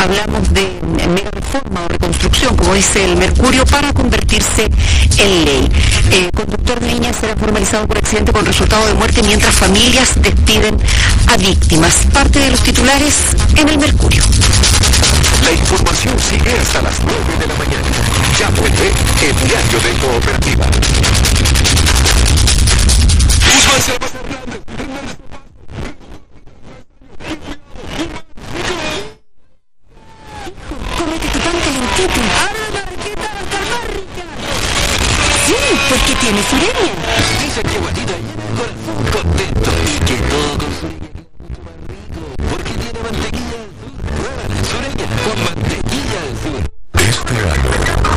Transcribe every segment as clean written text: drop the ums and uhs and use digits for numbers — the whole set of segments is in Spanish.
hablamos de mega reforma o reconstrucción, como dice el Mercurio, para convertirse en ley. Conductor de línea será formalizado por accidente con resultado de muerte, mientras familias despiden a víctimas. Parte de los titulares en el Mercurio. La información sigue hasta las 9 de la mañana. Ya vuelve el diario de Cooperativa. Cómete tu pan calentito. ¡Ahora la barquita va a estar más rica! Sí, pues que tiene Sureña. Dice que Guatita llena el corazón contento y que todo con Sureña queda mucho más rico, porque tiene mantequilla del sur. Pruébala, Sureña con mantequilla del sur. Este año,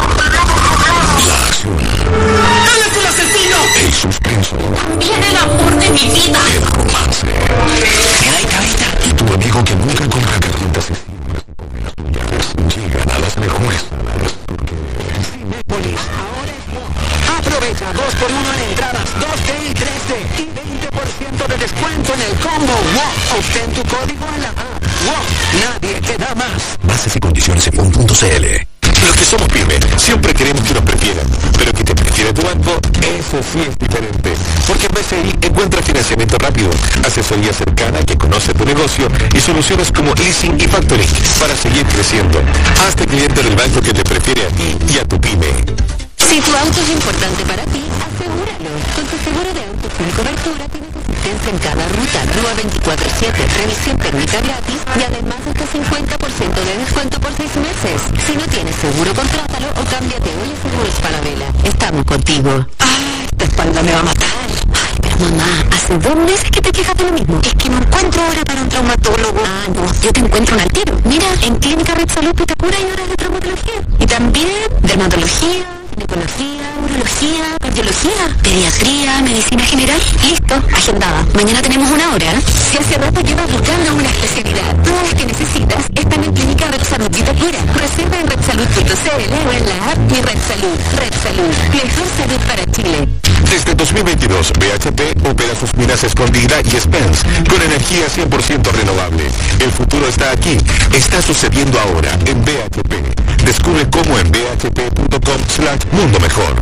la acción, ¡Dale con el asesino! el suspenso, ¡Viene el amor de mi vida! el romance. ¿Qué hay, cabrita? Y tu amigo que nunca compra carnitas y siempre se come las tuyas, llegan a las mejores salas porque Cinépolis ahora es WOW. Aprovecha 2x1 en entradas, 2D y 3D y 20% de descuento en el combo WOW. Obtén tu código en la app WOW. Nadie te da más. Bases y condiciones en WOW.cl. Los que somos pyme siempre queremos que nos prefieran, pero que te prefiere tu banco, eso sí es diferente. Porque en BCI encuentra financiamiento rápido, asesoría cercana que conoce tu negocio y soluciones como leasing y factoring para seguir creciendo. Hazte cliente del banco que te prefiere a ti y a tu pyme. Si tu auto es importante para ti, asegúralo. Con tu seguro de auto full cobertura tienes asistencia en cada ruta, grúa 24/7, revisión técnica gratis y además hasta 50% de descuento por 6 meses. Si no tienes seguro, contrátalo o cámbiate hoy a Seguros Falabella. Estamos contigo. ¡Ah, esta espalda me va a matar! Ay, pero mamá, hace 2 meses que te quejas de lo mismo. Es que no encuentro hora para un traumatólogo. Ah, no, yo te encuentro un al tiro. Mira, en Clínica Red Salud te cura y horas de traumatología. Y también dermatología, ginecología, urología, cardiología, pediatría, medicina general. Listo, agendada. Mañana tenemos una hora. Si hace rato llevas buscando una especialidad, todas las que necesitas están en Clínica Red Salud Vitacura. Reserva en redsalud.cl o en la app Mi Red Salud. Red Salud, mejor salud para Chile. Desde 2022, BHP opera sus minas Escondida y Spence con energía 100% renovable. El futuro está aquí. Está sucediendo ahora en BHP. Descubre cómo en bhp.com/mundo mejor.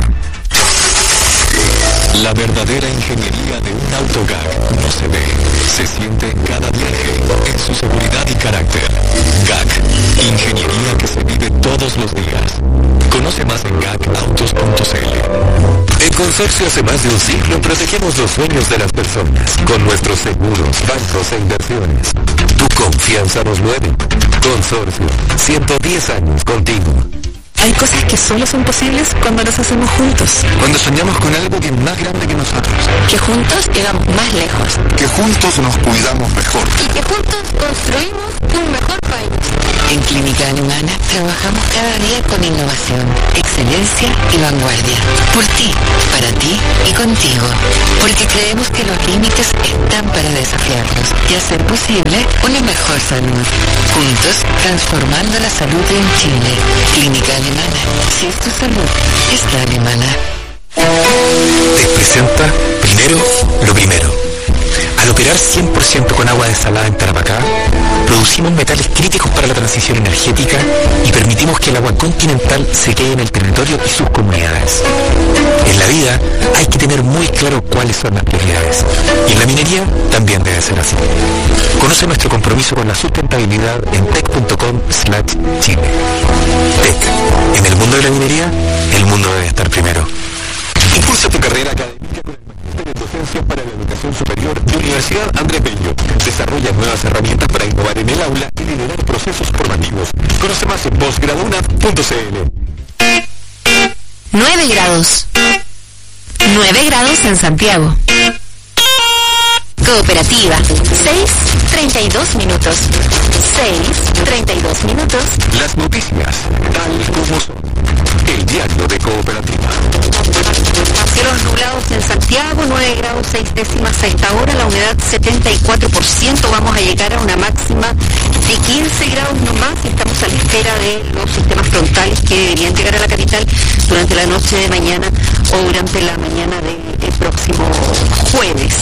La verdadera ingeniería de un autoGAC no se ve, se siente en cada viaje, en su seguridad y carácter. GAC, ingeniería que se vive todos los días. Conoce más en gacautos.cl. En Consorcio hace más de un siglo protegemos los sueños de las personas con nuestros seguros, bancos e inversiones. Tu confianza nos mueve. Consorcio, 110 años contigo. Hay cosas que solo son posibles cuando las hacemos juntos. Cuando soñamos con algo que es más grande que nosotros. Que juntos llegamos más lejos. Que juntos nos cuidamos mejor. Y que juntos construimos un mejor país. En Clínica Alemana trabajamos cada día con innovación, excelencia y vanguardia. Por ti, para ti y contigo. Porque creemos que los límites están para desafiarlos y hacer posible una mejor salud. Juntos, transformando la salud en Chile. Clínica Alemana. Si es tu salud, es la alemana. Te presenta primero lo primero. Al operar 100% con agua desalada en Tarapacá, producimos metales críticos para la transición energética y permitimos que el agua continental se quede en el territorio y sus comunidades. En la vida hay que tener muy claro cuáles son las prioridades. Y en la minería también debe ser así. Conoce nuestro compromiso con la sustentabilidad en tec.com/Chile. Tec. En el mundo de la minería, el mundo debe estar primero. Impulsa tu carrera académica con el Magíster en Docencia para la Educación Superior de Universidad André Bello. Desarrolla nuevas herramientas para innovar en el aula y liderar procesos formativos. Conoce más en posgraduna.cl. 9 grados. 9 grados en Santiago. Cooperativa, 6:32 minutos. 6:32 minutos. Las noticias, tal como son. El diario de Cooperativa. Cielos nublados en Santiago, 9 grados 6 décimas a esta hora, la humedad 74%, vamos a llegar a una máxima de 15 grados nomás y estamos a la espera de los sistemas frontales que deberían llegar a la capital durante la noche de mañana o durante la mañana del próximo jueves.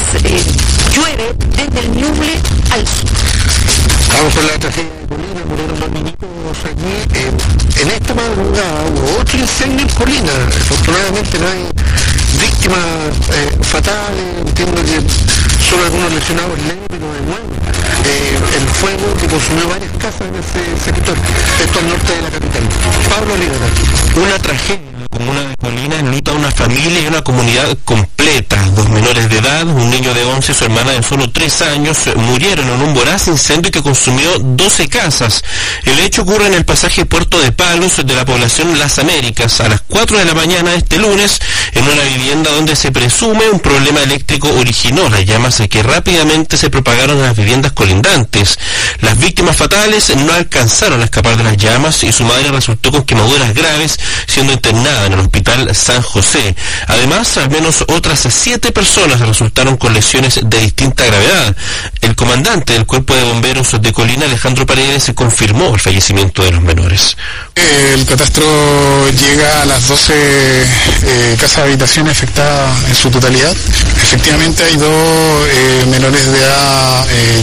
Llueve desde el Ñuble al sur. Vamos con la tragedia de Colina, murieron 2 niñitos allí. En esta madrugada hubo 8 incendios en Colina. Afortunadamente no hay víctimas fatales, entiendo que solo algunos lesionados leves, pero de nuevo. El fuego que consumió varias casas en ese sector, esto al norte de la capital. Pablo Rivera. Una tragedia. La comuna de Colina enluta a una familia y una comunidad completa. 2 menores de edad, un niño de 11 y su hermana de solo 3 años murieron en un voraz incendio que consumió 12 casas. El hecho ocurre en el pasaje Puerto de Palos de la población Las Américas a las 4 de la mañana de este lunes, en una vivienda donde se presume un problema eléctrico originó las llamas que rápidamente se propagaron a las viviendas colindantes. Las víctimas fatales no alcanzaron a escapar de las llamas y su madre resultó con quemaduras graves, siendo internada en el hospital San José. Además, al menos otras 7 personas resultaron con lesiones de distinta gravedad. El comandante del Cuerpo de Bomberos de Colina, Alejandro Paredes, confirmó el fallecimiento de los menores. El catastro llega a las 12 casas de habitación afectadas en su totalidad. Efectivamente hay 2 menores de edad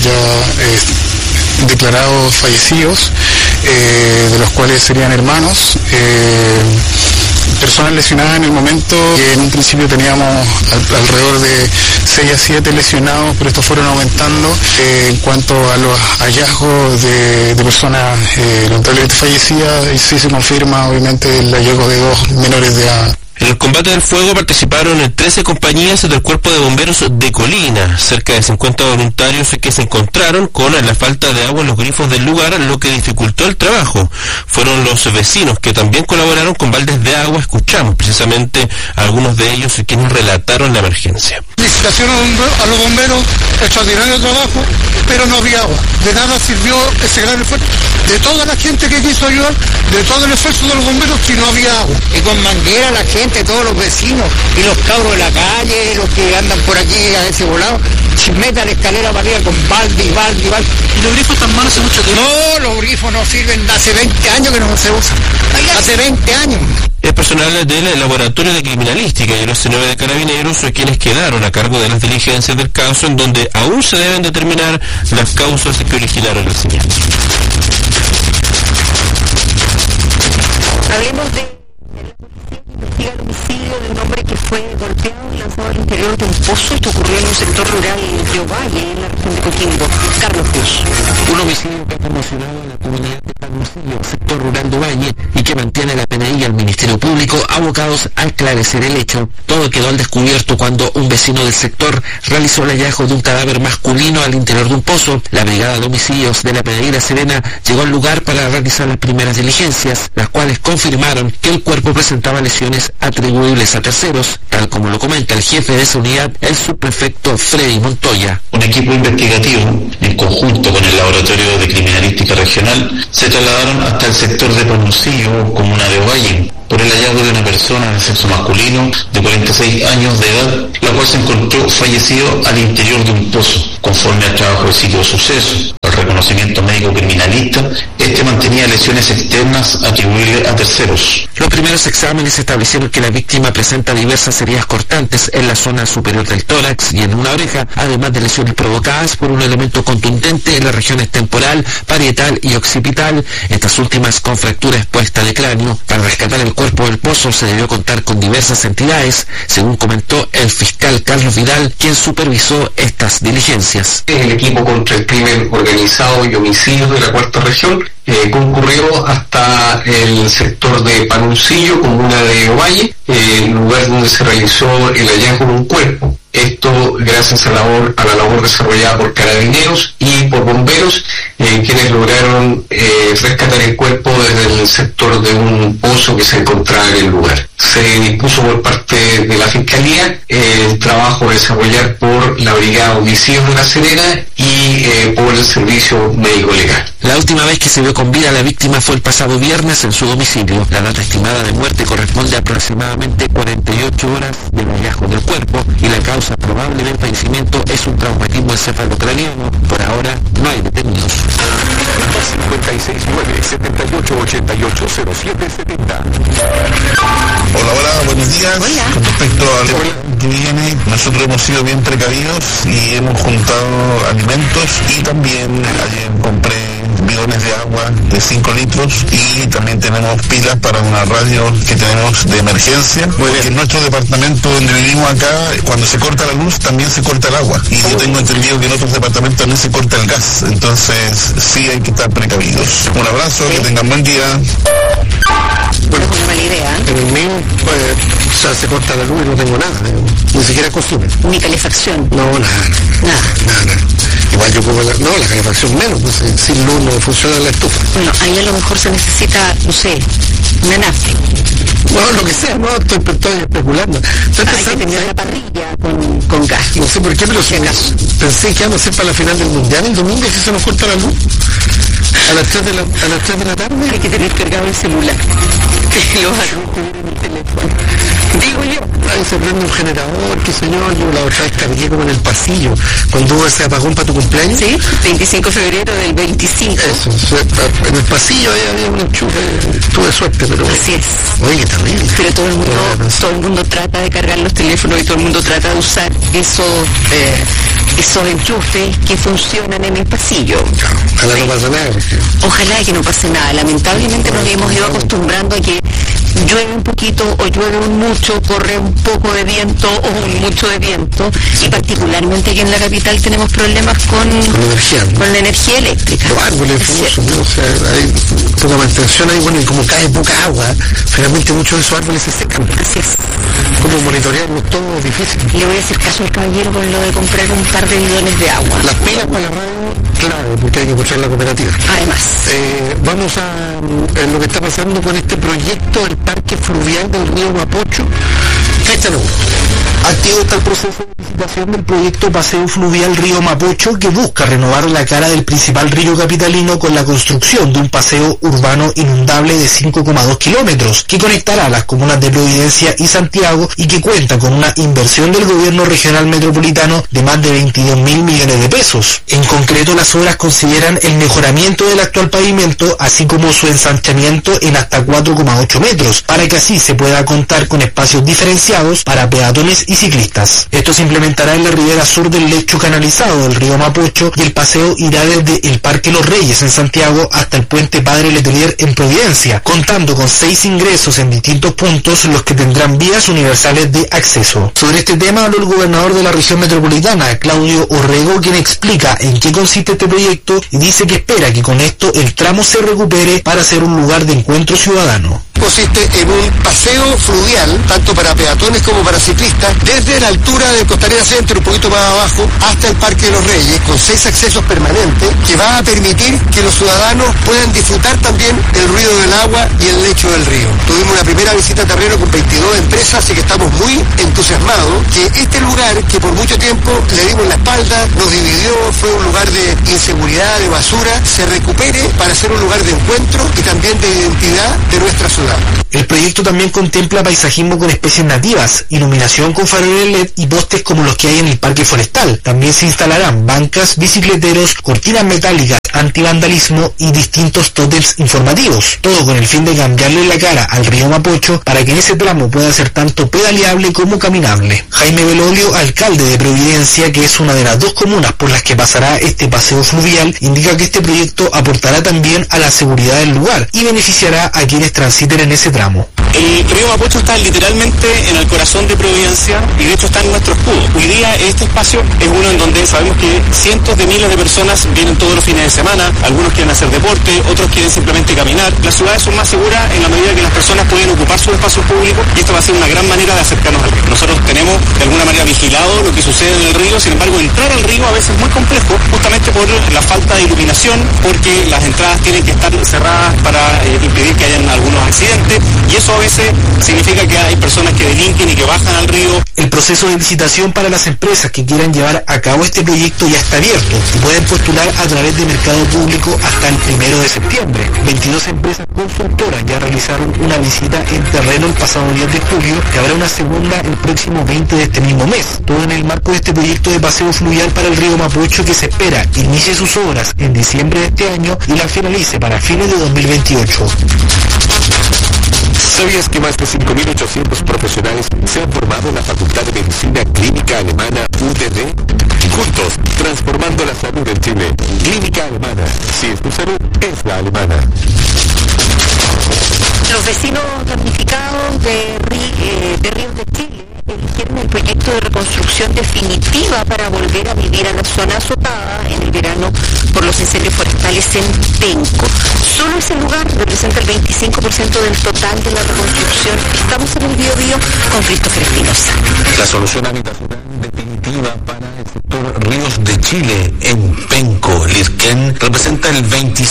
ya declarados fallecidos, de los cuales serían hermanos. Personas lesionadas en el momento, que en un principio teníamos alrededor de 6 a 7 lesionados, pero estos fueron aumentando. En cuanto a los hallazgos de personas lamentablemente fallecidas, y sí se confirma obviamente el hallazgo de 2 menores de edad. En el combate del fuego participaron 13 compañías del Cuerpo de Bomberos de Colina, cerca de 50 voluntarios que se encontraron con la falta de agua en los grifos del lugar, lo que dificultó el trabajo. Fueron los vecinos que también colaboraron con baldes de agua. Escuchamos precisamente a algunos de ellos quienes relataron la emergencia. Licitación a los bomberos, extraordinario trabajo, pero no había agua. De nada sirvió ese gran esfuerzo de toda la gente que quiso ayudar, de todo el esfuerzo de los bomberos, si no había agua. Y con manguera la gente, todos los vecinos y los cabros de la calle, los que andan por aquí a ese volado, se meten a la escalera para arriba con balde. ¿Y los grifos están mal hace mucho tiempo? No, los grifos no sirven, hace 20 años que no se usan. Hace 20 años. El personal del Laboratorio de Criminalística y el C9 de Carabineros son quienes quedaron a cargo de las diligencias del caso, en donde aún se deben determinar las causas que originaron el siniestro. Hablemos de investiga el homicidio de un hombre que fue golpeado y lanzado al interior de un pozo. Esto ocurrió en un sector rural de Ovalle, en la región de Coquimbo. Carlos Cruz. Un homicidio que ha conmocionado a la comunidad de Palmocillo, sector rural de Ovalle, y que mantiene la PNI y al Ministerio Público abocados a esclarecer el hecho. Todo quedó al descubierto cuando un vecino del sector realizó el hallazgo de un cadáver masculino al interior de un pozo. La brigada de homicidios de la PNI La Serena llegó al lugar para realizar las primeras diligencias, las cuales confirmaron que el cuerpo presentaba lesiones atribuibles a terceros, tal como lo comenta el jefe de esa unidad, el subprefecto Freddy Montoya. Un equipo investigativo, en conjunto con el Laboratorio de Criminalística Regional, se trasladaron hasta el sector de Palmocillo, comuna de Ovalle, por el hallazgo de una persona de sexo masculino de 46 años de edad, la cual se encontró fallecido al interior de un pozo. Conforme al trabajo del sitio de suceso, el reconocimiento médico criminalista, este mantenía lesiones externas atribuibles a terceros. Los primeros exámenes establecieron que la víctima presenta diversas heridas cortantes en la zona superior del tórax y en una oreja, además de lesiones provocadas por un elemento contundente en las regiones temporal, parietal y occipital, estas últimas con fractura expuesta de cráneo. Para rescatar el cuerpo del pozo se debió contar con diversas entidades, según comentó el fiscal Carlos Vidal, quien supervisó estas diligencias. El equipo contra el crimen organizado y homicidios de la cuarta región concurrió hasta el sector de Palmocillo, comuna de Ovalle, lugar donde se realizó el hallazgo de un cuerpo. Esto gracias a la labor desarrollada por carabineros y por bomberos, quienes lograron rescatar el cuerpo desde el sector de un pozo que se encontraba en el lugar. Se dispuso por parte de la Fiscalía el trabajo a desarrollar por la Brigada de Homicidios de La Serena y por el Servicio Médico Legal. La última vez que se vio con vida a la víctima fue el pasado viernes en su domicilio. La data estimada de muerte corresponde a aproximadamente 48 horas del hallazgo del cuerpo y la causa probable del fallecimiento es un traumatismo encefalocraniano. Por ahora no hay detenidos. 569-7888-0770. Hola, buenos días. Hola. Con respecto al que viene, nosotros hemos sido bien precavidos y hemos juntado alimentos y también ayer compré bidones de agua de 5 litros y también tenemos pilas para una radio que tenemos de emergencia. Porque en nuestro departamento donde vivimos acá, cuando se corta la luz también se corta el agua. Y yo tengo entendido que en otros departamentos también se corta el gas. Entonces sí hay que estar precavidos. Un abrazo, que tengan buen día. Bueno, es una mala idea. En el mío, o sea, se corta la luz y no tengo nada, ni siquiera consume. Ni calefacción. No, nada. Igual yo pongo la calefacción menos, pues sin luz no funciona la estufa. Bueno, ahí a lo mejor se necesita, no sé, una nafta. No, lo que sea, no, estoy especulando. Hay que tener la parrilla con gas. No sé por qué, pero pensé que íbamos a hacer para la final del Mundial el domingo si se nos corta la luz. A las 3 de la tarde. Hay que tener cargado el celular. Que los adultos en el teléfono. Digo yo. Ahí se prende un generador, qué señor. Yo la otra vez cargué como en el pasillo. Cuando hubo ese apagón para tu cumpleaños. Sí, 25 de febrero del 25. Eso, en el pasillo ahí había un enchufe. Tuve suerte, pero... Así es. Oye, qué terrible. Pero todo el mundo trata de cargar los teléfonos y todo el mundo trata de usar esos enchufes que funcionan en el pasillo. Ojalá no pase nada. Ojalá que no pase nada. Lamentablemente nos hemos ido acostumbrando a que llueve un poquito o llueve un mucho, corre un poco de viento o un mucho de viento, y particularmente aquí en la capital tenemos problemas con la energía eléctrica. Los árboles famosos, ¿no? O sea, hay poca mantención ahí, bueno, y como cae poca agua, finalmente muchos de esos árboles se secan. Así es. Como monitorearlos todo difícil. Le voy a hacer caso al caballero con lo de comprar un par de bidones de agua. Las pilas para la radio, claro, porque hay que escuchar la cooperativa. Además. Vamos a lo que está pasando con este proyecto del parque fluvial del río Mapocho. Activo está el proceso de licitación del proyecto Paseo Fluvial Río Mapocho, que busca renovar la cara del principal río capitalino con la construcción de un paseo urbano inundable de 5,2 kilómetros, que conectará a las comunas de Providencia y Santiago y que cuenta con una inversión del gobierno regional metropolitano de más de 22.000 millones de pesos. En concreto, las obras consideran el mejoramiento del actual pavimento, así como su ensanchamiento en hasta 4,8 metros, para que así se pueda contar con espacios diferenciados para peatones y ciclistas. Esto se implementará en la ribera sur del lecho canalizado del río Mapocho, y el paseo irá desde el Parque Los Reyes en Santiago hasta el puente Padre Letelier en Providencia, contando con 6 ingresos en distintos puntos, los que tendrán vías universales de acceso. Sobre este tema habló el gobernador de la región metropolitana, Claudio Orrego, quien explica en qué consiste este proyecto y dice que espera que con esto el tramo se recupere para ser un lugar de encuentro ciudadano. Consiste en un paseo fluvial, tanto para peatones como para ciclistas, desde la altura del Costanera Center, un poquito más abajo, hasta el Parque de los Reyes, con 6 accesos permanentes, que va a permitir que los ciudadanos puedan disfrutar también el ruido del agua y el lecho del río. Tuvimos una primera visita a terreno con 22 empresas, así que estamos muy entusiasmados que este lugar, que por mucho tiempo le dimos la espalda, nos dividió, fue un lugar de inseguridad, de basura, se recupere para ser un lugar de encuentro y también de identidad de nuestra ciudad. El proyecto también contempla paisajismo con especies nativas, iluminación con faroles LED y postes como los que hay en el parque forestal. También se instalarán bancas, bicicleteros, cortinas metálicas, antivandalismo y distintos tótems informativos, todo con el fin de cambiarle la cara al río Mapocho para que en ese tramo pueda ser tanto pedaleable como caminable. Jaime Belolio, alcalde de Providencia, que es una de las 2 comunas por las que pasará este paseo fluvial, indica que este proyecto aportará también a la seguridad del lugar y beneficiará a quienes transiten en ese tramo. El río Mapocho está literalmente en el corazón de Providencia y de hecho está en nuestro escudo. Hoy día este espacio es uno en donde sabemos que cientos de miles de personas vienen todos los fines de semana, algunos quieren hacer deporte, otros quieren simplemente caminar. Las ciudades son más seguras en la medida que las personas pueden ocupar sus espacios públicos, y esto va a ser una gran manera de acercarnos al río. Nosotros tenemos de alguna manera vigilado lo que sucede en el río, sin embargo entrar al río a veces es muy complejo, justamente por la falta de iluminación, porque las entradas tienen que estar cerradas para impedir que hayan algunos accidentes, y eso a veces significa que hay personas que delinquen y que bajan al río. El proceso de licitación para las empresas que quieran llevar a cabo este proyecto ya está abierto y pueden postular a través de Mercado Público hasta el 1 de septiembre. 22 empresas consultoras ya realizaron una visita en terreno el pasado 10 de julio y habrá una segunda el próximo 20 de este mismo mes. Todo en el marco de este proyecto de paseo fluvial para el río Mapocho, que se espera inicie sus obras en diciembre de este año y la finalice para fines de 2028. ¿Sabías que más de 5.800 profesionales se han formado en la Facultad de Medicina Clínica Alemana UDD? Juntos, transformando la salud en Chile. Clínica Alemana. Si es tu salud, es la alemana. Los vecinos damnificados de Ríos de Chile eligieron el proyecto de reconstrucción definitiva para volver a vivir a la zona azotada en el verano por los incendios forestales en Penco. Solo ese lugar representa el 25% del total de la reconstrucción. Estamos en el Biobío con Christopher Espinosa. La solución habitacional definitiva para el sector Ríos de Chile en Penco, Lirquén, representa el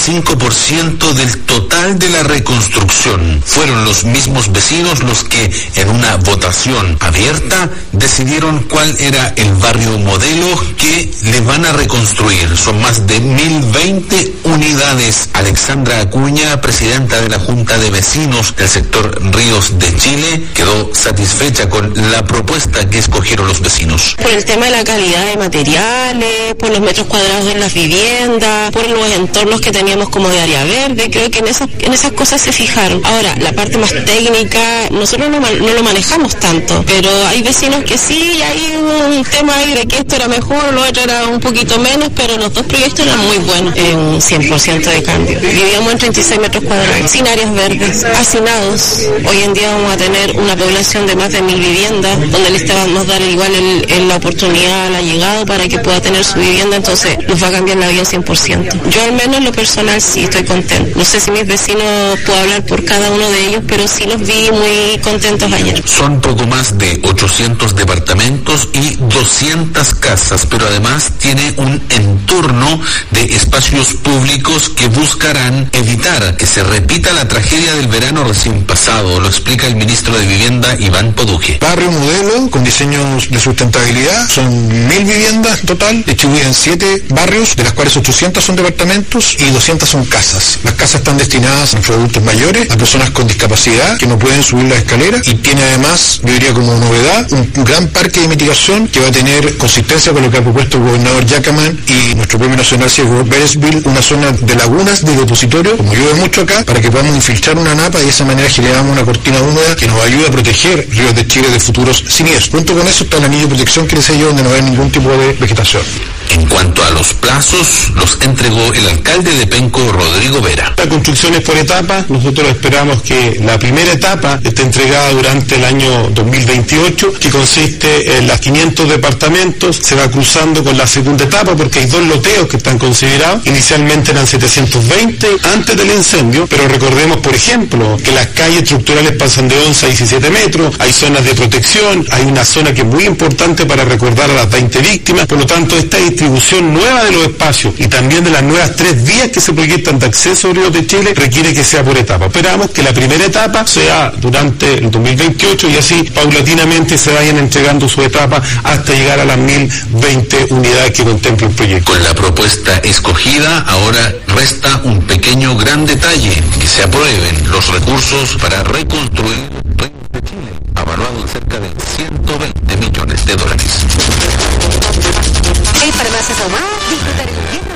25% del total de la reconstrucción. Fueron los mismos vecinos los que, en una votación abierta, decidieron cuál era el barrio modelo que le van a reconstruir. Son más de 1.020 unidades. Alexandra Acuña, presidenta de la Junta de Vecinos del sector Ríos de Chile, quedó satisfecha con la propuesta que escogieron los vecinos. Por el tema de la calidad de materiales, por los metros cuadrados en las viviendas, por los entornos que teníamos como de área verde, creo que en esas cosas se fijaron. Ahora, la parte más técnica, nosotros no lo manejamos tanto, pero hay vecinos que sí, hay un tema ahí de que esto era mejor, lo otro era un poquito menos, pero los dos proyectos eran muy buenos, un 100% de cambio. Vivíamos en 36 metros cuadrados, sin áreas verdes, hacinados. Hoy en día vamos a tener una población de más de 1.000 viviendas, donde le estábamos dar igual la oportunidad al allegado para que pueda tener su vivienda, entonces nos va a cambiar la vida 100%. Yo al menos en lo personal sí estoy contento. No sé si mis vecinos puedo hablar por cada uno de ellos, pero sí los vi muy contentos ayer. Son poco más de 800 departamentos y 200 casas, pero además tiene un entorno de espacios públicos que buscarán evitar que se repita la tragedia del verano recién pasado, lo explica el ministro de Vivienda, Iván Poduje. Barrio modelo con diseños de sustentabilidad, son 1.000 viviendas total, distribuidas en 7 barrios, de las cuales 800 son departamentos y 200 son casas. Las casas están destinadas a adultos mayores, a personas con discapacidad que no pueden subir la escalera, y tiene además, yo diría como novedad, un gran parque de mitigación que va a tener consistencia con lo que ha propuesto el gobernador Yacaman y nuestro premio nacional Ciego Beresville, una zona de lagunas de depositorio, como llueve mucho acá, para que podamos infiltrar una napa y de esa manera generamos una cortina húmeda que nos ayuda a proteger Ríos de Chile de futuros siniestros. Junto con eso está el anillo de protección que les yo, donde no hay ningún tipo de vegetación. En cuanto a los plazos, los entregó el alcalde de Penco, Rodrigo Vera. La construcción es por etapas. Nosotros esperamos que la primera etapa esté entregada durante el año 2028, que consiste en las 500 departamentos. Se va cruzando con la segunda etapa porque hay 2 loteos que están considerados. Inicialmente eran 720 antes del incendio, pero recordemos, por ejemplo, que las calles estructurales pasan de 11 a 17 metros, hay zonas de protección, hay una zona que es muy importante para recordar a las 20 víctimas. Por lo tanto, esta distribución nueva de los espacios y también de las nuevas 3 vías que se proyectan de acceso a Ríos de Chile requiere que sea por etapa. Esperamos que la primera etapa sea durante el 2028 y así paulatinamente se vayan entregando su etapa hasta llegar a las 1.020 unidades que contempla el proyecto. Con la propuesta escogida, ahora resta un pequeño gran detalle: que se aprueben los recursos para reconstruir Ríos de Chile, avaluado en cerca de $120 millones. Farmacias Ahumada, disfrutar el invierno